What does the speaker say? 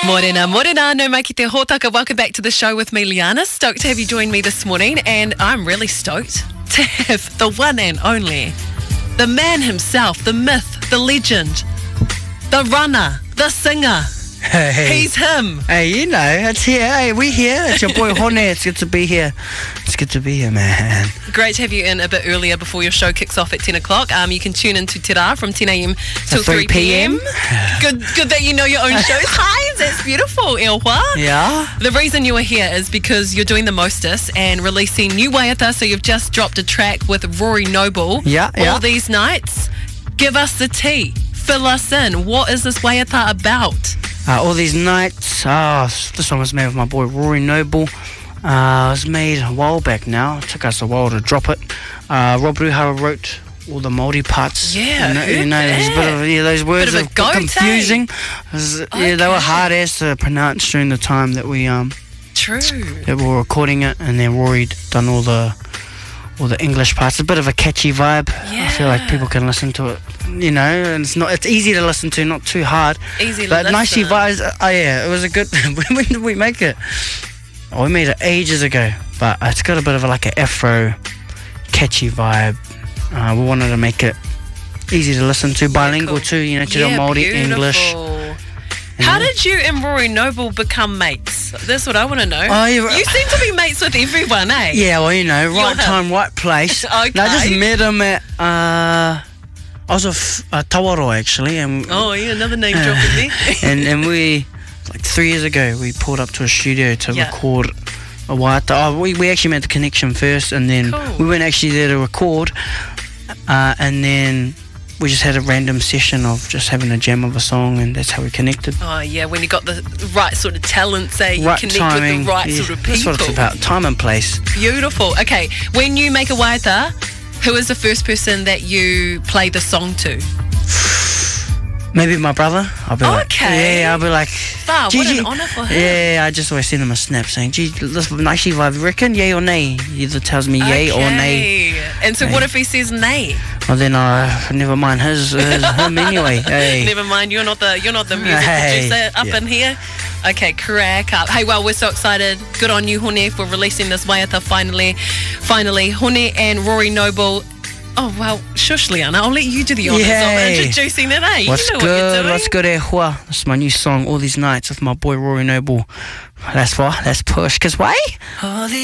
Morena, morena, no mai ki te hōtaka. Welcome back to the show with me, Liana. Stoked to have you join me this morning, and I'm really stoked to have the one and only, the man himself, the myth, the legend, the runner, the singer. Hey. He's him. Hey, you know, it's here. Hey, we here. It's your boy Hone. It's good to be here. It's good to be here, man. Great to have you in a bit earlier before your show kicks off at 10 o'clock. You can tune into Te Rā from 10 a.m. till 3 p.m. Good that you know your own shows. Hi, that's beautiful, Ewa. Yeah. The reason you are here is because you're doing the Mostess and releasing new waiata. So you've just dropped a track with Rory Noble. Yeah. All these nights. Give us the tea. Fill us in. What is this waiata about? All these nights. This one was made with my boy Rory Noble. It was made a while back now. It took us a while to drop it. Rob Ruhara wrote all the Māori parts. Yeah, there's a bit of, those words are confusing. They were hard as to pronounce during the time that we that we were recording it, and then Rory done all the English parts. It's a bit of a catchy vibe. Yeah. I feel like people can listen to it, and it's easy to listen to, not too hard. Easy but listen. nicey vibes. It was a good. When did we make it? We made it ages ago, but it's got a bit of an Afro catchy vibe. We wanted to make it easy to listen to, bilingual too, to the Māori, English. How did you and Rory Noble become mates? That's what I want to know. You seem to be mates with everyone, eh? Yeah, well, right time, right place. Okay. No, I just met him at, I was with Tawaroa actually. And, another name dropping me. and we, like 3 years ago, we pulled up to a studio to record a waiata. We actually made the connection first, and then we went actually there to record, and then we just had a random session of just having a jam of a song, and that's how we connected. Oh, yeah, when you got the right sort of talent, you right connect timing, with the right sort of people. That's what it's about, time and place. Beautiful. Okay, when you make a waiata, who is the first person that you play the song to? Maybe my brother. I'll be like, I'll be like, wow, what an honour for him. Yeah, I just always send him a snap saying, gee, this nicey vibe, reckon, yay or nay? He either tells me yay or nay. And so what if he says nay? Well, then never mind him anyway. Hey. Never mind, you're not the music producer up in here. Okay, crack up. Hey, well, we're so excited. Good on you, Hone, for releasing this waiata finally. Hone and Rory Noble. Oh, well, shush, Liana. I'll let you do the honours of introducing it, eh? What's you know good? What you're doing. What's good, Hua? This is my new song, All These Nights, with my boy Rory Noble. Let's push. Because why?